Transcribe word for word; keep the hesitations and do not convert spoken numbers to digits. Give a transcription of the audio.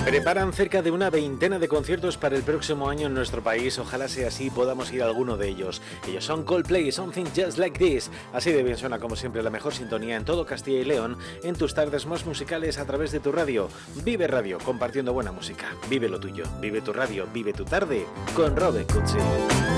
Preparan cerca de una veintena de conciertos para el próximo año en nuestro país. Ojalá sea así y podamos ir a alguno de ellos. Ellos son Coldplay, Something Just Like This. Así de bien suena, como siempre, la mejor sintonía en todo Castilla y León, en tus tardes más musicales a través de tu radio. Vive Radio, compartiendo buena música. Vive lo tuyo, vive tu radio, vive tu tarde con Robert Cutsi.